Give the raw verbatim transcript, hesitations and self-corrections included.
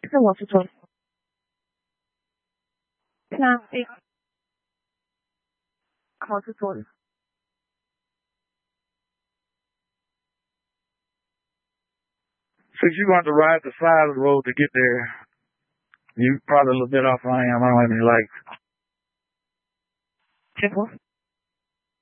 那我是左，那诶，我是左的。 Since you're going to ride the side of the road to get there, you probably a little bit off I am. I don't have any lights. Chegou?